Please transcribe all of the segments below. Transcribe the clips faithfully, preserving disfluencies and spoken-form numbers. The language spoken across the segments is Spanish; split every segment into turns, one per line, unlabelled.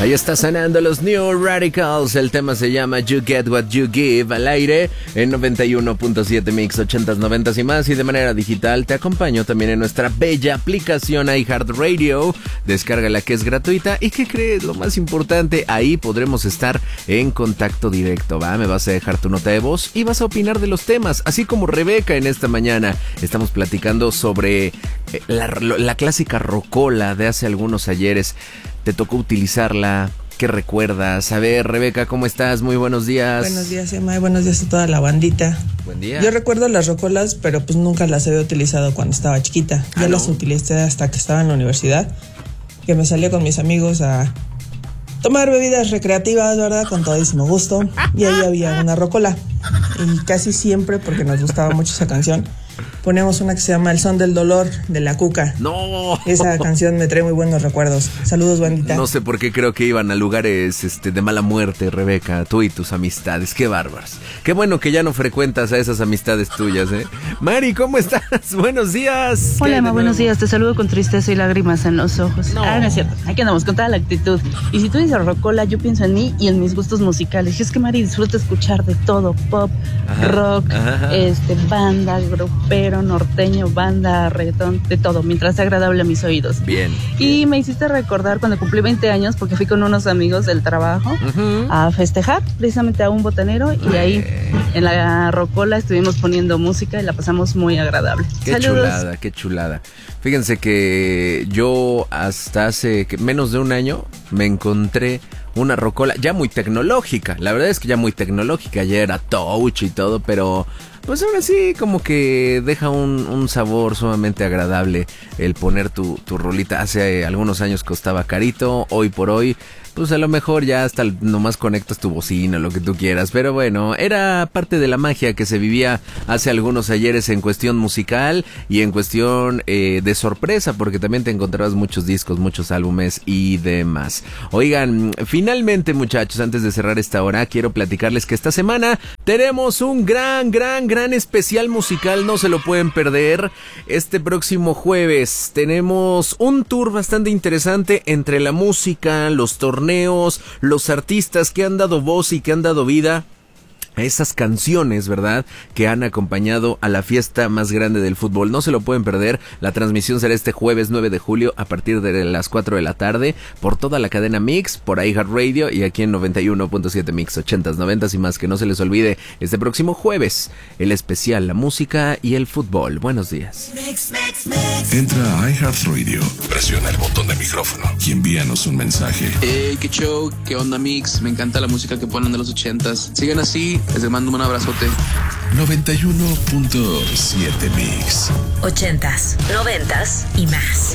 Ahí está sonando los New Radicals. El tema se llama You Get What You Give, al aire en noventa y uno punto siete Mix, ochentas, noventas y más. Y de manera digital te acompaño también en nuestra bella aplicación iHeartRadio. Descárgala, que es gratuita. ¿Y qué crees? Lo más importante, ahí podremos estar en contacto directo, ¿va? Me vas a dejar tu nota de voz y vas a opinar de los temas, así como Rebeca en esta mañana. Estamos platicando sobre la, la clásica rocola de hace algunos ayeres. ¿Te tocó utilizarla? ¿Qué recuerdas? A ver, Rebeca, ¿cómo estás? Muy buenos días.
Buenos días, Emma, y buenos días a toda la bandita.
Buen día.
Yo recuerdo las rocolas, pero pues nunca las había utilizado cuando estaba chiquita.
¿Ah,
ya
no?
las utilicé hasta que estaba en la universidad, que me salía con mis amigos a tomar bebidas recreativas, ¿verdad? Con todísimo gusto. Y ahí había una rocola. Y casi siempre, porque nos gustaba mucho esa canción, poníamos una que se llama El Son del Dolor, de La Cuca.
¡No!
Esa canción me trae muy buenos recuerdos. Saludos, bandita.
No sé por qué creo que iban a lugares este, de mala muerte, Rebeca, tú y tus amistades. ¡Qué bárbaros! Qué bueno que ya no frecuentas a esas amistades tuyas, ¿eh? Mari, ¿cómo estás? Buenos días.
Hola, Emma, buenos días. Te saludo con tristeza y lágrimas en los ojos.
No.
Ah, no es cierto. Aquí andamos con toda la actitud. Y si tú dices rocola, yo pienso en mí y en mis gustos musicales. Y es que Mari disfruta escuchar de todo. Pop,
Ajá,
rock,
ajá.
este, banda, grupero, norteño, banda, reggaetón, de todo, mientras sea agradable a mis oídos.
Bien.
Y me hiciste recordar cuando cumplí veinte años, porque fui con unos amigos del trabajo
Uh-huh.
a festejar precisamente a un botanero, y ahí en la rocola estuvimos poniendo música y la pasamos muy agradable.
Qué
Saludos.
chulada, qué chulada. Fíjense que yo hasta hace que menos de un año me encontré una rocola ya muy tecnológica. La verdad es que ya muy tecnológica, ya era touch y todo, pero pues ahora sí como que deja un, un sabor sumamente agradable el poner tu, tu rolita. Hace algunos años costaba carito, hoy por hoy pues a lo mejor ya hasta nomás conectas tu bocina, lo que tú quieras. Pero bueno, era parte de la magia que se vivía hace algunos ayeres en cuestión musical y en cuestión eh, de sorpresa, porque también te encontrabas muchos discos, muchos álbumes y demás. Oigan, finalmente, muchachos, antes de cerrar esta hora, quiero platicarles que esta semana tenemos un gran, gran, gran especial musical. No se lo pueden perder. Este próximo jueves tenemos un tour bastante interesante entre la música, los torneos, los artistas que han dado voz y que han dado vida a esas canciones, ¿verdad?, que han acompañado a la fiesta más grande del fútbol. No se lo pueden perder. La transmisión será este jueves nueve de julio a partir de las cuatro de la tarde por toda la cadena Mix, por iHeartRadio y aquí en noventa y uno punto siete Mix, ochentas, noventas y más. Que no se les olvide este próximo jueves el especial, la música y el fútbol. Buenos días.
Mix, mix, mix.
Entra a iHeartRadio, presiona el botón de micrófono y envíanos un mensaje.
Hey, qué show, qué onda, Mix. Me encanta la música que ponen de los ochentas. Sigan así, les mando un abrazote.
noventa y uno punto siete Mix.
Ochentas, noventas y más.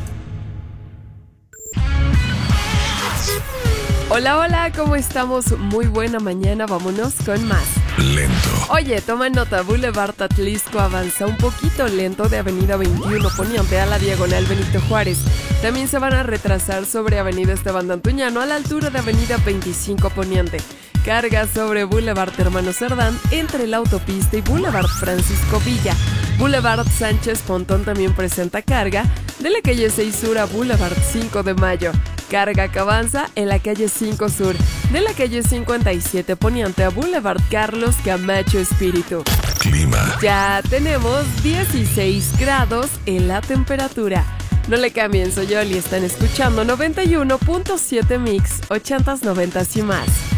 Hola, hola, ¿cómo estamos? Muy buena mañana, vámonos con más.
Lento.
Oye, toma nota, Boulevard Atlisco avanza un poquito lento de Avenida veintiuno Poniente a la diagonal Benito Juárez. También se van a retrasar sobre Avenida Esteban de Antuñano a la altura de Avenida veinticinco Poniente. Carga sobre Boulevard Hermano Cerdán entre la autopista y Boulevard Francisco Villa. Boulevard Sánchez Pontón también presenta carga de la calle seis Sur a Boulevard cinco de Mayo. Carga que avanza en la calle cinco Sur, de la calle cincuenta y siete Poniente a Boulevard Carlos Camacho Espíritu.
Clima.
Ya tenemos dieciséis grados en la temperatura. No le cambien, soy Yoli, están escuchando noventa y uno punto siete Mix, ochentas, noventas y más.